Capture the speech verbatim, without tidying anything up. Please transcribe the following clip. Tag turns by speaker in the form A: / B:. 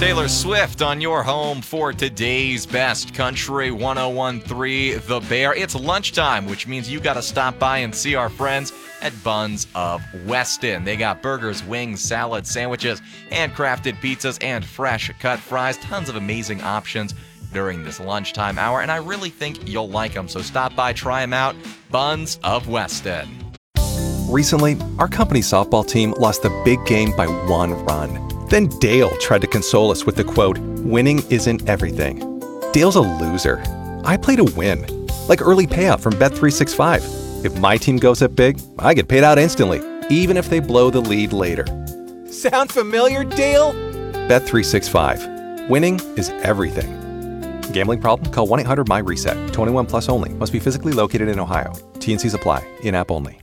A: Taylor Swift on your home for today's best country one oh one point three The Bear. It's lunchtime, which means you got to stop by and see our friends at Buns of Weston. They got burgers, wings, salads, sandwiches, handcrafted pizzas, and fresh cut fries. Tons of amazing options during this lunchtime hour, and I really think you'll like them. So stop by, try them out. Buns of Weston.
B: Recently, our company's softball team lost the big game by one run. Then Dale tried to console us with the quote, "Winning isn't everything." Dale's a loser. I play to win. Like early payout from Bet three sixty-five. If my team goes up big, I get paid out instantly, even if they blow the lead later.
C: Sound familiar, Dale?
B: Bet three sixty-five. Winning is everything. Gambling problem? Call one eight hundred M Y RESET. twenty-one plus only. Must be physically located in Ohio. T and Cs apply. In-app only.